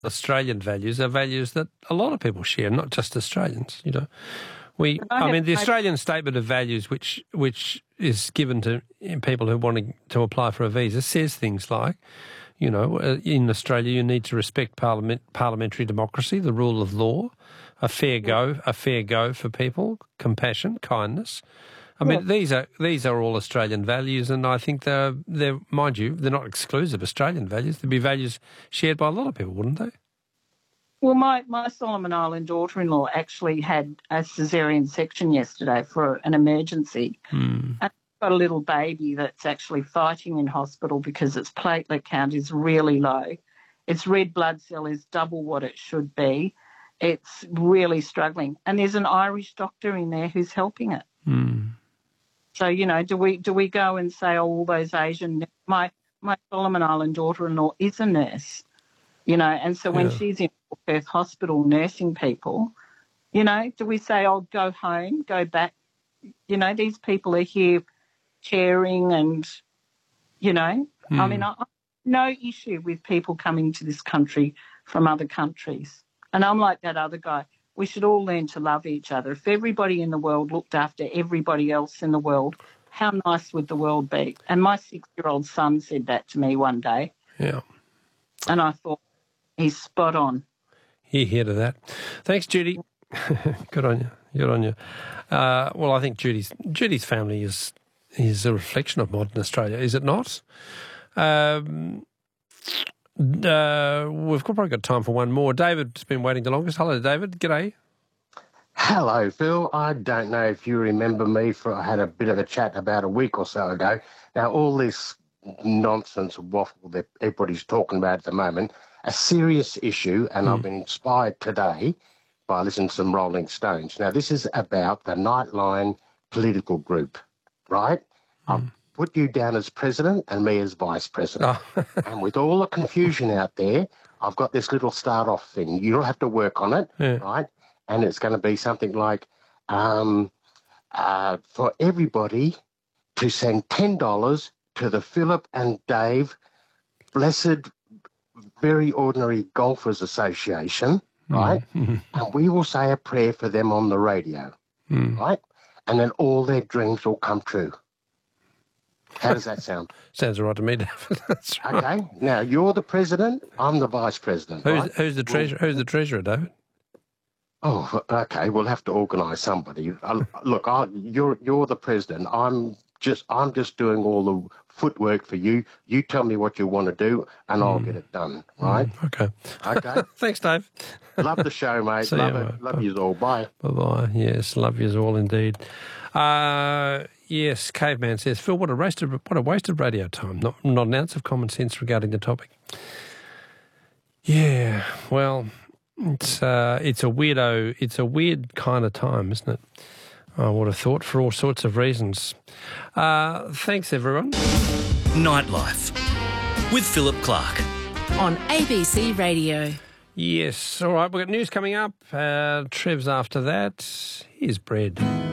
Australian values are values that a lot of people share, not just Australians, you know. The Australian Statement of Values, which is given to people who want to apply for a visa, says things like, you know, in Australia you need to respect parliamentary democracy, the rule of law, a fair go for people, compassion, kindness. I mean, these are all Australian values, and I think they're mind you, they're not exclusive Australian values. They'd be values shared by a lot of people, wouldn't they? Well, my Solomon Island daughter-in-law actually had a caesarean section yesterday for an emergency. And got a little baby that's actually fighting in hospital because its platelet count is really low. Its red blood cell is double what it should be. It's really struggling. And there's an Irish doctor in there who's helping it. So, you know, do we go and say, oh, all those Asian... My Solomon Island daughter-in-law is a nurse, you know, and so when she's in Perth Hospital nursing people, you know, do we say, oh, go home, go back? You know, these people are here caring and, you know, I mean, I no issue with people coming to this country from other countries. And I'm like that other guy. We should all learn to love each other. If everybody in the world looked after everybody else in the world, how nice would the world be? And my 6-year-old son said that to me one day. Yeah. And I thought, he's spot on. Hear to that. Thanks, Judy. Good on you. Well, I think Judy's family is a reflection of modern Australia, is it not? We've probably got time for one more. David's been waiting the longest. Hello, David. G'day. Hello, Phil. I don't know if you remember me. I had a bit of a chat about a week or so ago. Now, all this nonsense waffle that everybody's talking about at the moment, a serious issue, and I've been inspired today by listening to some Rolling Stones. Now, this is about the Nightline political group, right? I've put you down as president and me as vice president. And with all the confusion out there, I've got this little start-off thing. You don't have to work on it, right? And it's going to be something like for everybody to send $10 to the Philip and Dave Blessed Very Ordinary Golfers Association, right? And we will say a prayer for them on the radio, right? And then all their dreams will come true. How does that sound? Sounds all right to me, David. That's right. Okay. Now, you're the president, I'm the vice president. Who's the treasurer? Who's the treasurer, David? Oh, okay. We'll have to organise somebody. Look, you're the president. I'm just doing all the footwork for you. You tell me what you want to do, and I'll get it done. Right? Okay. Thanks, Dave. Love the show, mate. See love you, it. mate. Love you all. Bye. Bye-bye. Yes, love yous all indeed. Yes, Caveman says, Phil, what a waste of radio time. Not an ounce of common sense regarding the topic. Yeah, well, it's a weird kind of time, isn't it? I would have thought, for all sorts of reasons. Thanks, everyone. Nightlife with Philip Clark on ABC Radio. Yes, all right, we've got news coming up. Trev's after that. Here's Bread.